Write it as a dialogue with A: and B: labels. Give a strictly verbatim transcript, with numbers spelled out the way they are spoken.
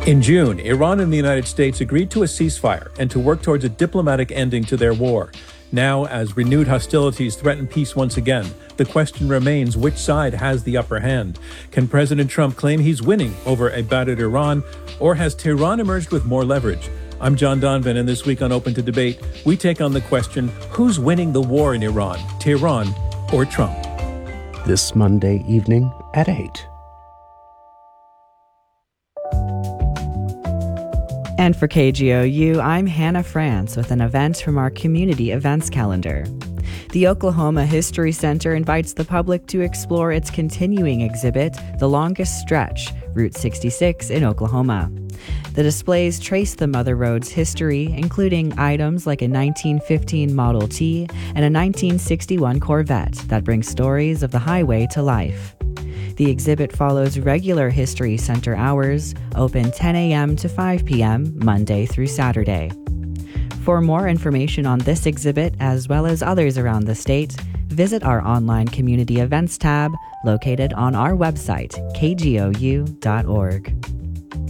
A: In June, Iran and the United States agreed to a ceasefire and to work towards a diplomatic ending to their war. Now, as renewed hostilities threaten peace once again, the question remains which side has the upper hand. Can President Trump claim he's winning over a battered Iran, or has Tehran emerged with more leverage? I'm John Donvan, and this week on Open to Debate, we take on the question, who's winning the war in Iran, Tehran or Trump?
B: This Monday evening at eight.
C: And for K G O U, I'm Hannah France with an event from our community events calendar. The Oklahoma History Center invites the public to explore its continuing exhibit, The Longest Stretch, Route sixty-six in Oklahoma. The displays trace the Mother Road's history, including items like a nineteen fifteen Model T and a nineteen sixty-one Corvette that bring stories of the highway to life. The exhibit follows regular History Center hours, open ten a.m. to five p.m. Monday through Saturday. For more information on this exhibit, as well as others around the state, visit our online community events tab located on our website, k g o u dot org.